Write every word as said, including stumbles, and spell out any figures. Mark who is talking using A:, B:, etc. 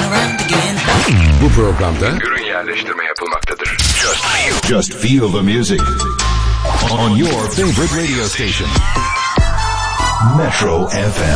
A: Bu programda
B: ürün yerleştirme yapılmaktadır.
C: Just feel. Just feel the music. On your favorite radio station. Metro F M.